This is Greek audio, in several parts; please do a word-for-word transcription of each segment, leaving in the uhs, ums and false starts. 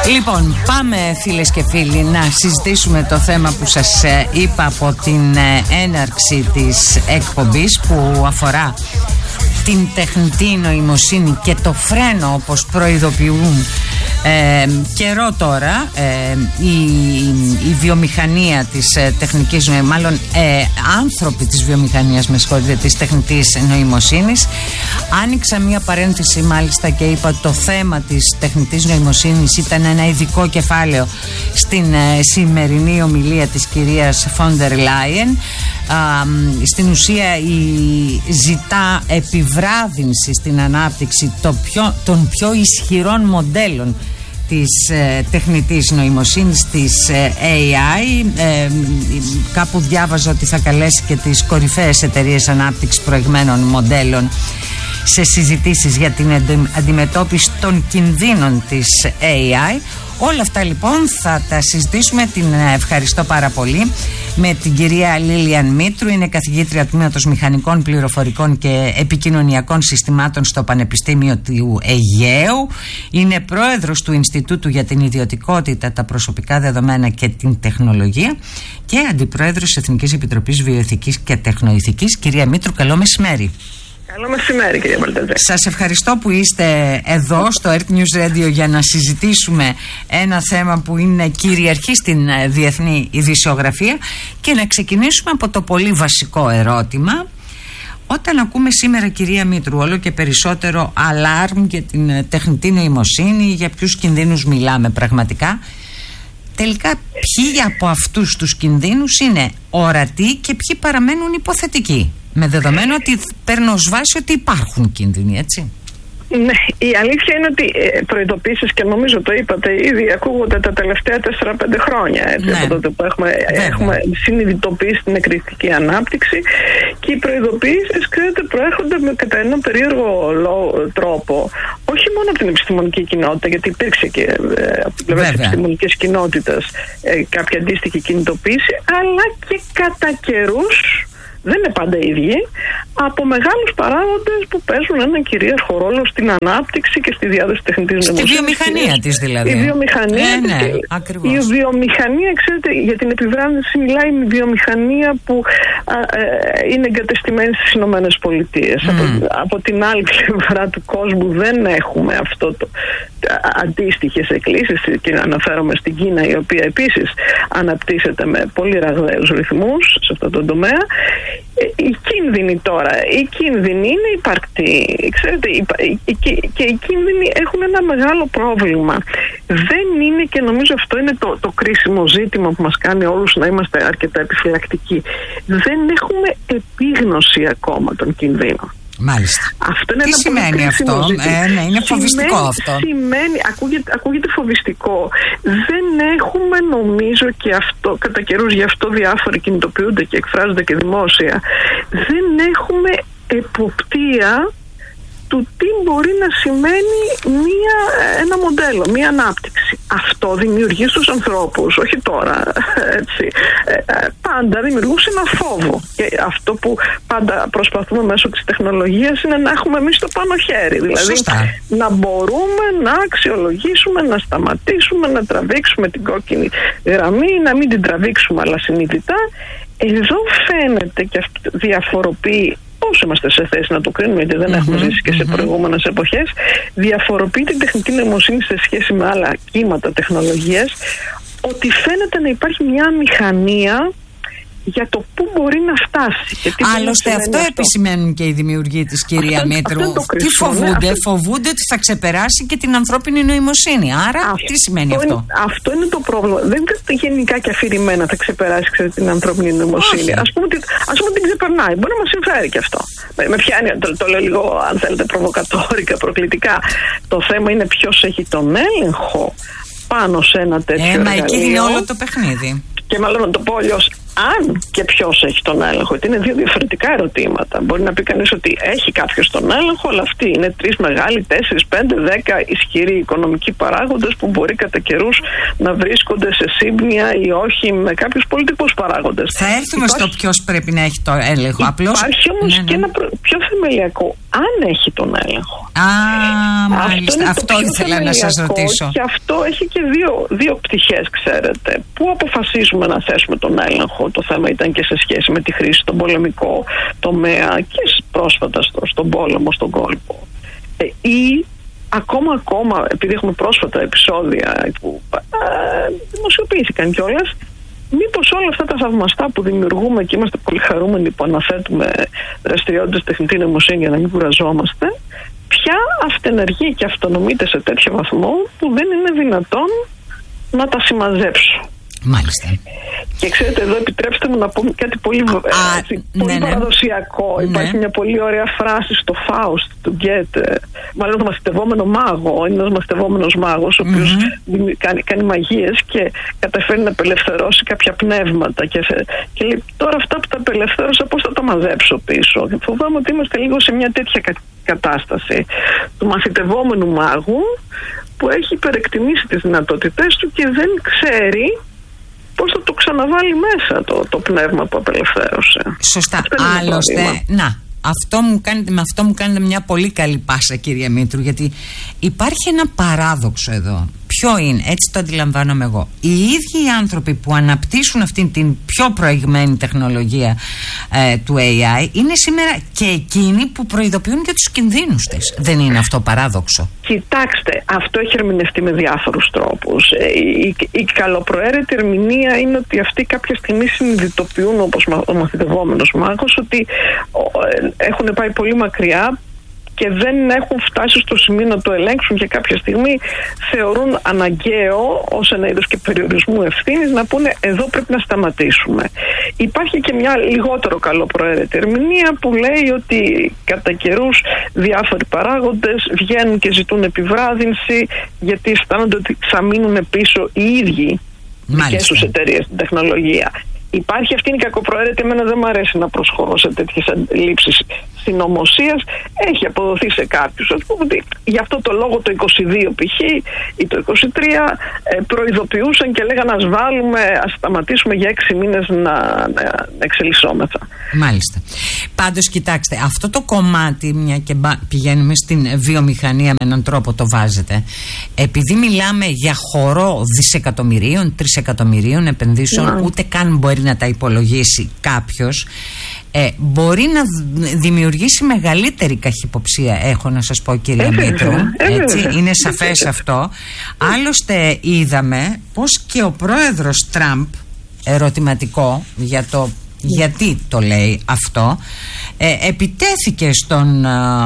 Λοιπόν, πάμε φίλες και φίλοι να συζητήσουμε το θέμα που σας είπα από την έναρξη της εκπομπής, που αφορά την τεχνητή νοημοσύνη και το φρένο, όπως προειδοποιούν ε, καιρό τώρα ε, η, η βιομηχανία της ε, τεχνικής νοημοσύνης, μάλλον ε, άνθρωποι της βιομηχανίας, με συγχωρείτε, της τεχνητής νοημοσύνης. Άνοιξα μία παρένθεση μάλιστα και είπα το θέμα της τεχνητής νοημοσύνης ήταν ένα ειδικό κεφάλαιο στην ε, σημερινή ομιλία της κυρίας Φόντερ Λάιεν. Στην ουσία η ζητά επιβράδυνση στην ανάπτυξη το πιο, των πιο ισχυρών μοντέλων της ε, τεχνητής νοημοσύνης, της ε, έι άι. ε, κάπου διάβαζα ότι θα καλέσει και τις κορυφαίες εταιρείες ανάπτυξης προηγμένων μοντέλων σε συζητήσεις για την αντιμετώπιση των κινδύνων της έι άι. Όλα αυτά λοιπόν θα τα συζητήσουμε. Την ευχαριστώ πάρα πολύ με την κυρία Λίλιαν Μήτρου. Είναι καθηγήτρια τμήματος Μηχανικών Πληροφορικών και Επικοινωνιακών Συστημάτων στο Πανεπιστήμιο του Αιγαίου. Είναι πρόεδρος του Ινστιτούτου για την Ιδιωτικότητα, τα Προσωπικά Δεδομένα και την Τεχνολογία και αντιπρόεδρος της Εθνικής Επιτροπής Βιοειθικής και Τεχνοειθικής. Κυρία Μήτρου, καλό μεσημέρι. Καλό μεσημέρι, κύριε Μπαλταζέ. Σας ευχαριστώ που είστε εδώ στο Earth News Radio για να συζητήσουμε ένα θέμα που είναι κυριαρχή στην διεθνή ειδησιογραφία και να ξεκινήσουμε από το πολύ βασικό ερώτημα. Όταν ακούμε σήμερα, κυρία Μήτρου, όλο και περισσότερο αλάρμ για την τεχνητή νοημοσύνη, για ποιους κινδύνους μιλάμε πραγματικά, τελικά ποιοι από αυτούς τους κινδύνους είναι ορατοί και ποιοι παραμένουν υποθετικοί, με δεδομένο ότι παίρνω ως βάση ότι υπάρχουν κίνδυνοι, έτσι? Ναι, η αλήθεια είναι ότι προειδοποίησεις, και νομίζω το είπατε ήδη, ακούγονται τα τελευταία τέσσερα πέντε χρόνια, έτσι, ναι, από τότε που έχουμε, έχουμε συνειδητοποιήσει την εκρηκτική ανάπτυξη, και οι προειδοποίησεις, ξέρετε, προέρχονται με, κατά έναν περίεργο τρόπο, όχι μόνο από την επιστημονική κοινότητα, γιατί υπήρξε και ε, από την πλευρά της επιστημονικής κοινότητας ε, κάποια αντίστοιχη κινητοποίηση, αλλά και κατά καιρούς, δεν είναι πάντα ίδιοι, από μεγάλους παράγοντες που παίζουν έναν κυρίαρχο ρόλο στην ανάπτυξη και στη διάδοση τεχνητής νοημοσύνης. Στη βιομηχανία της δηλαδή. Η βιομηχανία ε, της. Ναι, η βιομηχανία, ξέρετε, για την επιβράδυνση μιλάει η βιομηχανία που α, ε, είναι εγκατεστημένη στις Ηνωμένες Πολιτείες. Mm. Από, από την άλλη πλευρά του κόσμου δεν έχουμε αυτό το αντίστοιχες εκκλήσεις, και αναφέρομαι στην Κίνα, η οποία επίσης αναπτύσσεται με πολύ ραγδαίους ρυθμούς σε αυτό το τομέα. Οι κίνδυνοι τώρα, οι κίνδυνοι είναι υπαρκτοί, ξέρετε, και οι κίνδυνοι έχουν ένα μεγάλο πρόβλημα. Δεν είναι, και νομίζω αυτό είναι το, το κρίσιμο ζήτημα που μας κάνει όλους να είμαστε αρκετά επιφυλακτικοί, δεν έχουμε επίγνωση ακόμα των κινδύνων. Μάλιστα. Αυτό είναι Τι ένα σημαίνει αυτό? Ε, ναι, είναι φοβιστικό σημαίνει, αυτό. Σημαίνει, ακούγεται, ακούγεται φοβιστικό. Δεν έχουμε, νομίζω, και αυτό κατά καιρούς, γι' αυτό διάφοροι κινητοποιούνται και εκφράζονται και δημόσια, δεν έχουμε εποπτεία του τι μπορεί να σημαίνει μία, ένα μοντέλο, μία ανάπτυξη. Αυτό δημιουργεί στους ανθρώπους, όχι τώρα, έτσι, πάντα δημιουργούσε ένα φόβο. Και αυτό που πάντα προσπαθούμε μέσω της τεχνολογίας είναι να έχουμε εμείς το πάνω χέρι. Δηλαδή, Σωστά. να μπορούμε να αξιολογήσουμε, να σταματήσουμε, να τραβήξουμε την κόκκινη γραμμή, να μην την τραβήξουμε αλλά συνειδητά. Εδώ φαίνεται και αυτό διαφοροποιεί, όσο είμαστε σε θέση να το κρίνουμε, γιατί δεν mm-hmm, έχουμε ζήσει και σε mm-hmm. προηγούμενες εποχές, διαφοροποιεί την τεχνητή νοημοσύνη σε σχέση με άλλα κύματα τεχνολογίας, ότι φαίνεται να υπάρχει μια μηχανία για το πού μπορεί να φτάσει. Και τι Άλλωστε αυτό, αυτό επισημαίνουν και οι δημιουργοί της, κυρία αυτό, Μήτρου. Αυτό τι φοβούνται? Ναι, αυτό... Φοβούνται ότι θα ξεπεράσει και την ανθρώπινη νοημοσύνη. Άρα αυτό, τι σημαίνει αυτό? Είναι, αυτό είναι το πρόβλημα. Δεν είναι γενικά και αφηρημένα θα ξεπεράσει, ξέρετε, την ανθρώπινη νοημοσύνη. Ας πούμε, ας πούμε την ξεπερνάει. Μπορεί να μας συμφέρει και αυτό. Με πιάνει, το, το λέω λίγο, αν θέλετε, προβοκατόρικα, προκλητικά. Το θέμα είναι ποιος έχει τον έλεγχο πάνω σε ένα τέτοιο ε, εργαλείο. Μα εκεί είναι όλο το παιχνίδι. Και μάλλον να το πω αλλιώς, αν και ποιος έχει τον έλεγχο, γιατί είναι δύο διαφορετικά ερωτήματα. Μπορεί να πει κανείς ότι έχει κάποιος τον έλεγχο, αλλά αυτοί είναι τρεις μεγάλοι, τέσσερις, πέντε, δέκα ισχυροί οικονομικοί παράγοντες που μπορεί κατά καιρούς να βρίσκονται σε σύμπνοια ή όχι με κάποιους πολιτικούς παράγοντες. Θα έρθουμε υπάρχει... στο ποιος πρέπει να έχει τον έλεγχο. Απλώς... Υπάρχει όμως ναι, ναι. και ένα πιο θεμελιακό, αν έχει τον έλεγχο. Α, μάλιστα. Αυτό, αυτό ήθελα να σας ρωτήσω. Και αυτό έχει και δύο, δύο πτυχές, ξέρετε. Πού αποφασίζουμε να θέσουμε τον έλεγχο? Το θέμα ήταν και σε σχέση με τη χρήση στον πολεμικό τομέα και πρόσφατα στο, στον πόλεμο, στον κόλπο. Ε, ή ακόμα ακόμα, επειδή έχουμε πρόσφατα επεισόδια που α, δημοσιοποιήθηκαν κιόλας, μήπως όλα αυτά τα θαυμαστά που δημιουργούμε και είμαστε πολύ χαρούμενοι που αναθέτουμε δραστηριότητες τεχνητή νοημοσύνη για να μην κουραζόμαστε, πια αυτενεργεί και αυτονομείται σε τέτοιο βαθμό που δεν είναι δυνατόν να τα συμμαζέψω. Μάλιστα. Και ξέρετε, εδώ επιτρέψτε μου να πω κάτι πολύ, Α, έτσι, πολύ ναι, ναι. παραδοσιακό. Υπάρχει μια πολύ ωραία φράση στο Φάουστ του Γκέτε, μάλλον το μαθητευόμενο μάγο. Είναι ένας μαθητευόμενος μάγος, ο οποίος mm-hmm. κάνει, κάνει μαγείες και καταφέρει να απελευθερώσει κάποια πνεύματα. Και, και λέει, τώρα αυτά που τα απελευθέρωσα, πώς θα τα μαζέψω πίσω? Και φοβάμαι ότι είμαστε λίγο σε μια τέτοια κα, κατάσταση του μαθητευόμενου μάγου που έχει υπερεκτιμήσει τις δυνατότητές του και δεν ξέρει πώς θα το ξαναβάλει μέσα το, το πνεύμα που απελευθέρωσε. Σωστά. Άλλωστε, να, αυτό μου κάνετε, με αυτό μου κάνετε μια πολύ καλή πάσα, κύριε Μήτρου, γιατί υπάρχει ένα παράδοξο εδώ. Ποιο είναι, έτσι το αντιλαμβάνομαι εγώ. Οι ίδιοι οι άνθρωποι που αναπτύσσουν αυτήν την πιο προηγμένη τεχνολογία ε, του έι άι είναι σήμερα και εκείνοι που προειδοποιούν για τους κινδύνους της. Δεν είναι αυτό παράδοξο? Κοιτάξτε, αυτό έχει ερμηνευτεί με διάφορους τρόπους. Η, η, η καλοπροαίρετη ερμηνεία είναι ότι αυτοί κάποια στιγμή συνειδητοποιούν, όπως ο μαθητευόμενος μάγος, ότι ε, έχουν πάει πολύ μακριά και δεν έχουν φτάσει στο σημείο να το ελέγξουν και κάποια στιγμή θεωρούν αναγκαίο ως ένα είδος και περιορισμού ευθύνης να πούνε εδώ πρέπει να σταματήσουμε. Υπάρχει και μια λιγότερο καλοπροαίρετη ερμηνεία που λέει ότι κατά καιρούς διάφοροι παράγοντες βγαίνουν και ζητούν επιβράδυνση γιατί αισθάνονται ότι θα μείνουν πίσω οι ίδιοι δικές τους εταιρείες στην τεχνολογία. Υπάρχει αυτή η κακοπροαίρετη, εμένα δεν μου αρέσει να προσχωρώ σε τέτοιες λήψεις συνωμοσίας. Έχει αποδοθεί σε κάποιους, ας πούμε, ότι γι' αυτό το λόγο το είκοσι δύο π.χ. ή το είκοσι τρία ε, προειδοποιούσαν και λέγανε ας βάλουμε, ας σταματήσουμε για έξι μήνες να, να, να εξελισσόμεθα. Μάλιστα. Πάντως κοιτάξτε, αυτό το κομμάτι, μια και πηγαίνουμε στην βιομηχανία με έναν τρόπο το βάζετε, επειδή μιλάμε για χορό δισεκατομμυρίων, τρισεκατομμυρίων επενδύσεων, ναι. ούτε καν μπορεί να τα υπολογίσει κάποιος, ε, μπορεί να δημιουργήσει μεγαλύτερη καχυποψία, έχω να σας πω, κυρία ε, Μήτρου, έτσι, ε, είναι σαφές αυτό. Άλλωστε είδαμε πως και ο πρόεδρος Τραμπ, ερωτηματικό για το γιατί το λέει αυτό, ε, επιτέθηκε στον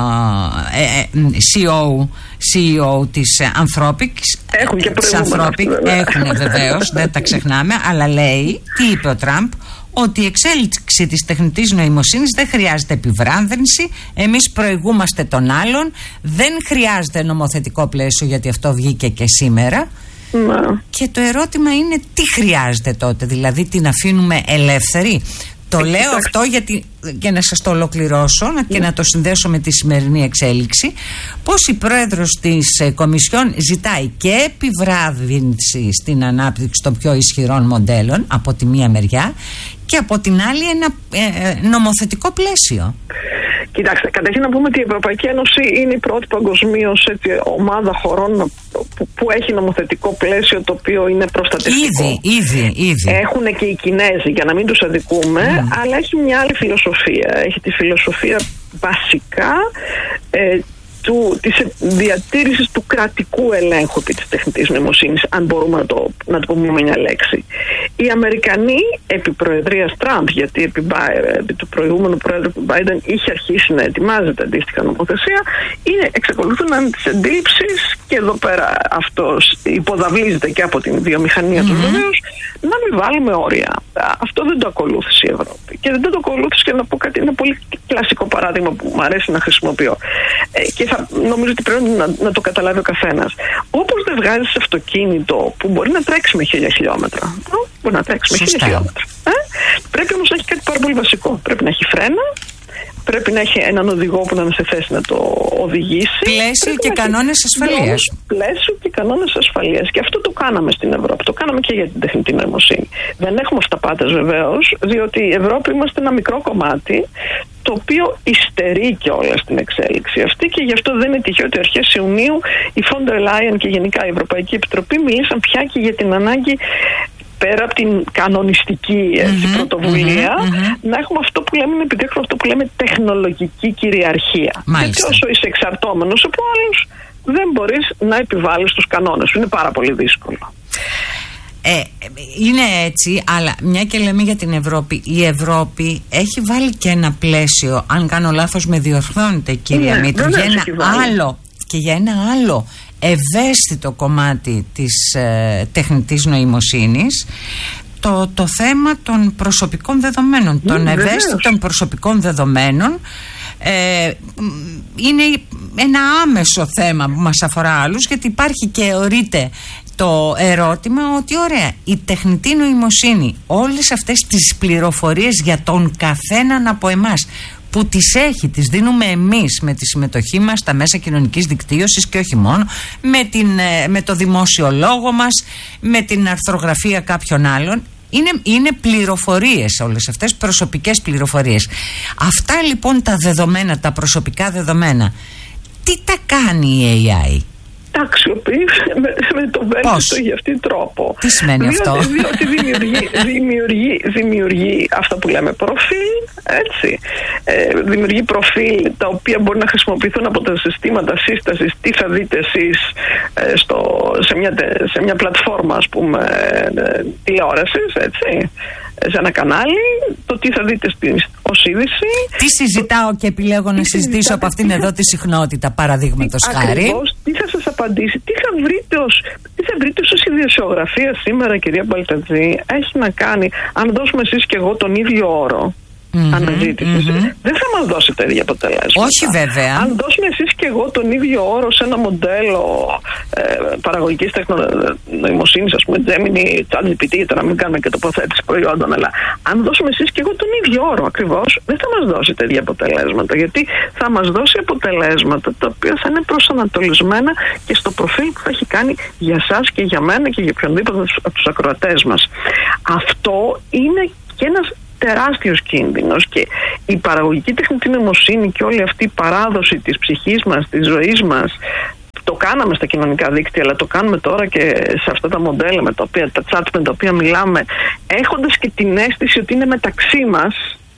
ε, ε, σι ι ο, σι ι ο της Anthropic. Έχουν και της Anthropic, έχουν βεβαίως, δεν τα ξεχνάμε, αλλά λέει, τι είπε ο Τραμπ, ότι η εξέλιξη της τεχνητής νοημοσύνης δεν χρειάζεται επιβράδυνση, εμείς προηγούμαστε τον άλλον, δεν χρειάζεται νομοθετικό πλαίσιο γιατί αυτό βγήκε και σήμερα. Να. Και το ερώτημα είναι τι χρειάζεται τότε, δηλαδή την αφήνουμε ελεύθερη? Το λέω Κοιτάξτε. αυτό γιατί, για να σας το ολοκληρώσω να, και να το συνδέσω με τη σημερινή εξέλιξη, πως η πρόεδρος της ε, Κομισιόν ζητάει και επιβράδυνση στην ανάπτυξη των πιο ισχυρών μοντέλων από τη μία μεριά και από την άλλη ένα ε, ε, νομοθετικό πλαίσιο. Κοιτάξτε, καταρχήν να πούμε ότι η Ευρωπαϊκή Ένωση είναι η πρώτη παγκοσμίως ομάδα χωρών που, που έχει νομοθετικό πλαίσιο το οποίο είναι προστατευτικό. Ήδη, ήδη, ήδη. Έχουν και οι Κινέζοι, για να μην τους αδικούμε, mm. αλλά έχει μια άλλη φιλοσοφία. Έχει τη φιλοσοφία βασικά ε, του, της διατήρησης του κρατικού ελέγχου επί της τεχνητής νοημοσύνης, αν μπορούμε να το, να το πούμε με μια λέξη. Οι Αμερικανοί επί προεδρίας Τραμπ, γιατί επί, επί του προηγούμενου πρόεδρου Biden είχε αρχίσει να ετοιμάζεται αντίστοιχα νομοθεσία, είναι, εξακολουθούν να είναι τις εντύψεις, και εδώ πέρα αυτό υποδαβλίζεται και από την βιομηχανία mm-hmm. του βεβαίως, να μην βάλουμε όρια. Αυτό δεν το ακολούθησε η Ευρώπη. Και δεν το ακολούθησε, και να πω κάτι, ένα πολύ κλασικό παράδειγμα που μου αρέσει να χρησιμοποιώ. Ε, και θα, νομίζω ότι πρέπει να, να το καταλάβει ο καθένας. Όπως δεν βγάζεις αυτοκίνητο που μπορεί να τρέξει με χίλια χιλιόμετρα. Μπορεί να τρέξει με χίλια χιλιόμετρα. Ε? Πρέπει όμως να έχει κάτι πάρα πολύ βασικό. Πρέπει να έχει φρένα, πρέπει να έχει έναν οδηγό που να είναι σε θέση να το οδηγήσει. Πλαίσιο και κανόνες ασφαλείας. Πλαίσιο και κανόνες ασφαλείας. Και αυτό το κάναμε στην Ευρώπη. Το κάναμε και για την τεχνητή νοημοσύνη. Δεν έχουμε αυταπάτες βεβαίως, διότι η Ευρώπη είμαστε ένα μικρό κομμάτι, το οποίο υστερεί κιόλας στην εξέλιξη αυτή, και γι' αυτό δεν είναι τυχαίο ότι αρχές Ιουνίου η Φόντερ Λάιεν και γενικά η Ευρωπαϊκή Επιτροπή μίλησαν πια και για την ανάγκη, πέρα από την κανονιστική έτσι, mm-hmm, πρωτοβουλία, mm-hmm. να έχουμε αυτό που λέμε, να επιτύχουμε αυτό που λέμε τεχνολογική κυριαρχία. Μάλιστα. Γιατί όσο είσαι εξαρτώμενος από άλλους, δεν μπορείς να επιβάλλεις τους κανόνες σου. Είναι πάρα πολύ δύσκολο. Ε, είναι έτσι, αλλά μια και λέμε για την Ευρώπη, η Ευρώπη έχει βάλει και ένα πλαίσιο, αν κάνω λάθος με διορθώνετε κυρία ναι, Μήτρου, για ένα άλλο και για ένα άλλο ευαίσθητο κομμάτι της ε, τεχνητής νοημοσύνης, το, το θέμα των προσωπικών δεδομένων, mm, των ευαίσθητων βεβαίως. προσωπικών δεδομένων. Ε, είναι ένα άμεσο θέμα που μας αφορά άλλους, γιατί υπάρχει και ορείται το ερώτημα ότι ωραία, η τεχνητή νοημοσύνη, όλες αυτές τις πληροφορίες για τον καθέναν από εμάς που τις έχει, τις δίνουμε εμείς με τη συμμετοχή μας στα μέσα κοινωνικής δικτύωσης και όχι μόνο, με, την, με το δημόσιο λόγο μας, με την αρθρογραφία κάποιων άλλων. Είναι, είναι πληροφορίες όλες αυτές, προσωπικές πληροφορίες. Αυτά λοιπόν τα δεδομένα, τα προσωπικά δεδομένα, τι τα κάνει η έι άι? Τα αξιοποιεί με, με τον βέλτιστο για αυτόν τον τρόπο. Τι σημαίνει διότι, αυτό? Διότι δημιουργεί, δημιουργεί, δημιουργεί αυτά που λέμε προφίλ, έτσι. Ε, δημιουργεί προφίλ τα οποία μπορεί να χρησιμοποιηθούν από τα συστήματα σύστασης. Τι θα δείτε εσείς ε, στο, σε, μια, σε μια πλατφόρμα, ας πούμε, ε, τηλεόρασης, έτσι, σε ένα κανάλι, το τι θα δείτε στην, ως είδηση. Τι συζητάω και επιλέγω να συζητήσω από αυτήν εδώ τη συχνότητα, παραδείγματος χάρη. Ακριβώς, τι θα σας απαντήσει, τι θα βρείτε ως, τι θα βρείτε ως ιδιοσιογραφία σήμερα, κυρία Μπαλτατζή, έχει να κάνει, αν δώσουμε εσείς και εγώ τον ίδιο όρο mm-hmm, αναζήτησης, mm-hmm. δεν θα μας δώσετε ίδια αποτελέσματα. Όχι βέβαια. Αν δώσουμε εσείς και εγώ τον ίδιο όρο σε ένα μοντέλο ε, παραγωγικής νοημοσύνης, ας πούμε Gemini, ChatGPT, για να μην κάνουμε και τοποθέτηση προϊόντων, αλλά αν δώσουμε εσείς και εγώ τον ίδιο όρο ακριβώς, δεν θα μας δώσετε ίδια αποτελέσματα, γιατί θα μας δώσει αποτελέσματα τα οποία θα είναι προσανατολισμένα και στο προφίλ που θα έχει κάνει για σας και για μένα και για οποιονδήποτε από τους ακροατές μας. Αυτό είναι και ένας τεράστιος κίνδυνος, και η παραγωγική τεχνητή νοημοσύνη και όλη αυτή η παράδοση της ψυχής μας, της ζωής μας, το κάναμε στα κοινωνικά δίκτυα, αλλά το κάνουμε τώρα και σε αυτά τα μοντέλα με τα οποία, τα chat με τα οποία μιλάμε, έχοντας και την αίσθηση ότι είναι μεταξύ μας.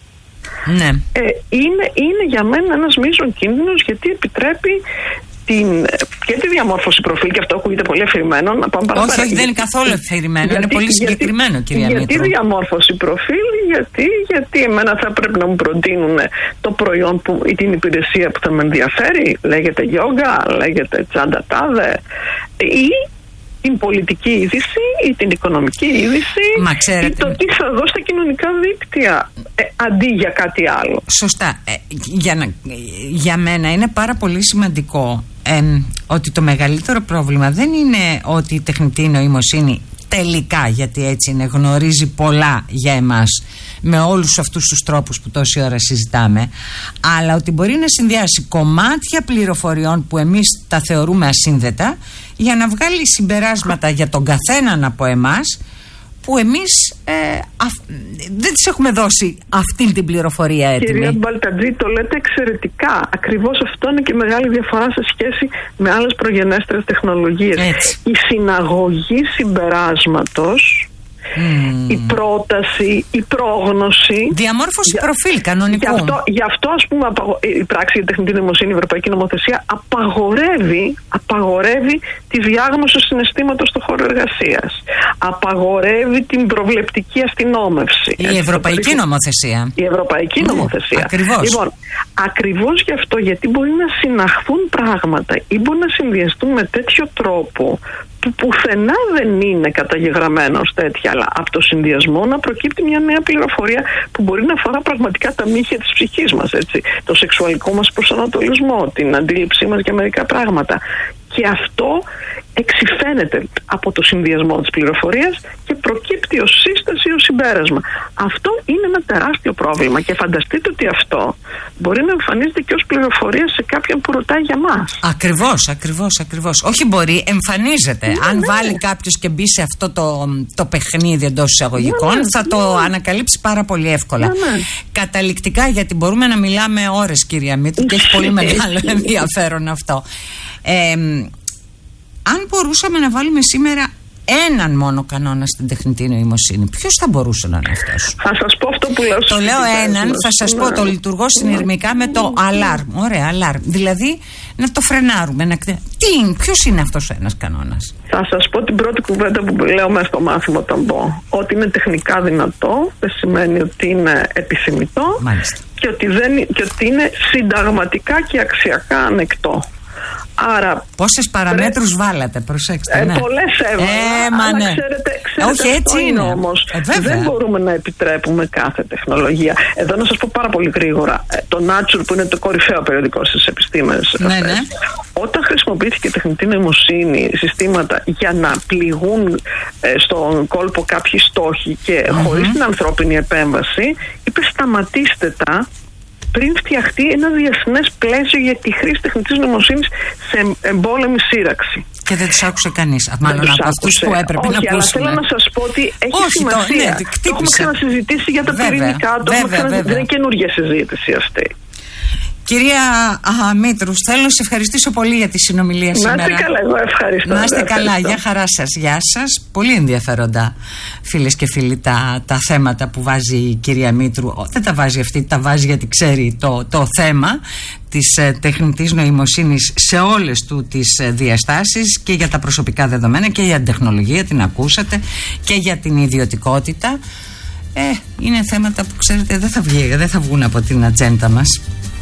Ναι. ε, είναι, είναι για μένα ένας μείζον κίνδυνος, γιατί επιτρέπει την, και τη διαμόρφωση προφίλ, και αυτό ακούγεται πολύ αφηρημένο. Να πάμε παραπέρα. Όχι, όχι, δεν είναι καθόλου αφηρημένο. Είναι πολύ συγκεκριμένο, γιατί, κυρία Μήτρου. Γιατί διαμόρφωση προφίλ, γιατί, γιατί εμένα θα πρέπει να μου προτείνουν το προϊόν που, ή την υπηρεσία που θα με ενδιαφέρει. Λέγεται γιόγκα, λέγεται τσάντα τάδε, ή την πολιτική είδηση ή την οικονομική είδηση, Μα ξέρετε, ή το τι θα δω στα κοινωνικά δίκτυα ε, αντί για κάτι άλλο. Σωστά. Ε, για, να, για μένα είναι πάρα πολύ σημαντικό ε, ότι το μεγαλύτερο πρόβλημα δεν είναι ότι η τεχνητή νοημοσύνη τελικά, γιατί έτσι είναι, γνωρίζει πολλά για εμάς με όλους αυτούς τους τρόπους που τόση ώρα συζητάμε, αλλά ότι μπορεί να συνδυάσει κομμάτια πληροφοριών που εμείς τα θεωρούμε ασύνδετα για να βγάλει συμπεράσματα για τον καθέναν από εμάς που εμείς ε, α, δεν τις έχουμε δώσει αυτή την πληροφορία έτοιμη. Κυρία Μπαλτατζή, το λέτε εξαιρετικά. Ακριβώς αυτό είναι και μεγάλη διαφορά σε σχέση με άλλες προγενέστερες τεχνολογίες. Έτσι. Η συναγωγή συμπεράσματος, Mm. η πρόταση, η πρόγνωση. Διαμόρφωση για, προφίλ κανονικού. Γι' αυτό, γι' αυτό ας πούμε η πράξη για τεχνητή νοημοσύνη, η Ευρωπαϊκή Νομοθεσία απαγορεύει, απαγορεύει τη διάγνωση συναισθήματος στον χώρο εργασίας. Απαγορεύει την προβλεπτική αστυνόμευση. Η έτσι, Ευρωπαϊκή το Νομοθεσία. Η Ευρωπαϊκή mm. Νομοθεσία. Ακριβώς. Λοιπόν, ακριβώς γι' αυτό, γιατί μπορεί να συναχθούν πράγματα ή μπορεί να συνδυαστούν με τέτοιο τρόπο που πουθενά δεν είναι καταγεγραμμένο ως τέτοια, αλλά από το συνδυασμό να προκύπτει μια νέα πληροφορία που μπορεί να αφορά πραγματικά τα μύχια της ψυχής μας, έτσι, το σεξουαλικό μας προσανατολισμό, την αντίληψή μας για μερικά πράγματα. Και αυτό εξυφαίνεται από το συνδυασμό της πληροφορίας και, προ... προκύπτει ως σύσταση, ως συμπέρασμα. Αυτό είναι ένα τεράστιο πρόβλημα και φανταστείτε ότι αυτό μπορεί να εμφανίζεται και ως πληροφορία σε κάποιον που ρωτάει για μας. Ακριβώς, ακριβώς, ακριβώς. Όχι μπορεί, εμφανίζεται. Ναι, Αν ναι. βάλει κάποιος και μπει σε αυτό το, το παιχνίδι εντός εισαγωγικών, ναι, θα ναι. το ανακαλύψει πάρα πολύ εύκολα. Ναι, ναι. Καταληκτικά, γιατί μπορούμε να μιλάμε ώρες, κυρία Μήτρου, και έχει πολύ μεγάλο ενδιαφέρον αυτό. Ε, αν μπορούσαμε να βάλουμε σήμερα έναν μόνο κανόνα στην τεχνητή νοημοσύνη, ποιος θα μπορούσε να είναι αυτός? Θα σας πω αυτό που λέω. Το λέω έναν, θα σας ναι. πω, το λειτουργώ συνειρμικά με το alarm. Ωραία, alarm. Δηλαδή να το φρενάρουμε. Να... Τι, ποιος είναι αυτός ο ένας κανόνας? Θα σας πω την πρώτη κουβέντα που λέω μέσα στο μάθημα όταν πω. Ότι είναι τεχνικά δυνατό δεν σημαίνει ότι είναι επιθυμητό. Μάλιστα. Και ότι, δεν, και ότι είναι συνταγματικά και αξιακά ανεκτό. Άρα, πόσες παραμέτρους πρέ... βάλατε, προσέξτε. Ε, ναι. Πολλές έβαλα. Ε, μα αλλά ναι. ξέρετε, ξέρετε όχι, έτσι είναι όμως. Ε, δεν μπορούμε να επιτρέπουμε κάθε τεχνολογία. Εδώ να σας πω πάρα πολύ γρήγορα. Το Nature, που είναι το κορυφαίο περιοδικό στις επιστήμες, ναι, ναι. όταν χρησιμοποιήθηκε τεχνητή νοημοσύνη συστήματα για να πληγούν ε, στον κόλπο κάποιοι στόχοι και mm-hmm. χωρίς την ανθρώπινη επέμβαση, είπε σταματήστε τα πριν φτιαχτεί ένα διεθνές πλαίσιο για τη χρήση τεχνητής νοημοσύνης σε εμπόλεμη σύραξη. Και δεν τους άκουσε κανείς. Μάλλον από αυτούς που έπρεπε Όχι, να ακούσουμε. Αλλά θέλω να σας πω ότι έχει Όχι, σημασία. Το, ναι, το έχουμε ξανασυζητήσει για τα βέβαια, πυρηνικά. Το έχουμε ξανα... Δεν είναι καινούργια συζήτηση αυτή. Κυρία Μήτρου, θέλω να σε ευχαριστήσω πολύ για τη συνομιλία να σήμερα. Να είστε καλά, εγώ ευχαριστώ. Να είστε καλά, για χαρά σας, γεια σας. Πολύ ενδιαφέροντα, φίλες και φίλοι, τα, τα θέματα που βάζει η κυρία Μήτρου. Δεν τα βάζει αυτή, τα βάζει γιατί ξέρει το, το θέμα της ε, τεχνητής νοημοσύνης σε όλες του τις ε, διαστάσεις, και για τα προσωπικά δεδομένα και για την τεχνολογία, την ακούσατε, και για την ιδιωτικότητα. Ε, είναι θέματα που ξέρετε δεν θα, βγει, δεν θα βγουν από την ατζέντα μας.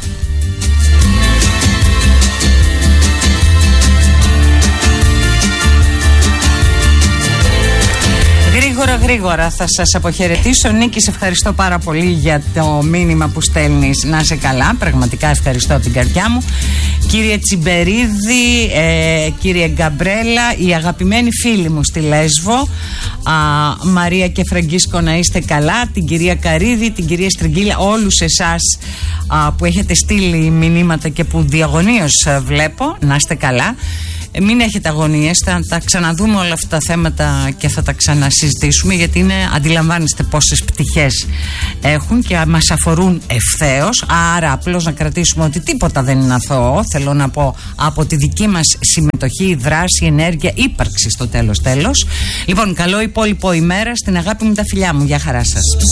Γρήγορα γρήγορα θα σας αποχαιρετήσω. Νίκη, σε ευχαριστώ πάρα πολύ για το μήνυμα που στέλνεις. Να είσαι καλά, πραγματικά ευχαριστώ από την καρδιά μου. Κύριε Τσιμπερίδη, ε, κύριε Γκαμπρέλα, οι αγαπημένοι φίλοι μου στη Λέσβο, α, Μαρία και Φραγκίσκο, να είστε καλά. Την κυρία Καρίδη, την κυρία Στριγγύλια, όλους εσάς α, που έχετε στείλει μηνύματα και που διαγωνίως βλέπω, να είστε καλά. Μην έχετε αγωνίες, θα τα ξαναδούμε όλα αυτά τα θέματα και θα τα ξανασυζητήσουμε, γιατί είναι, αντιλαμβάνεστε πόσες πτυχές έχουν και μας αφορούν ευθέως. Άρα απλώς να κρατήσουμε ότι τίποτα δεν είναι αθώο, θέλω να πω, από τη δική μας συμμετοχή, δράση, ενέργεια, ύπαρξη στο τέλος τέλος. Λοιπόν, καλό υπόλοιπο ημέρα, στην αγάπη μου, τα φιλιά μου, για χαρά σας.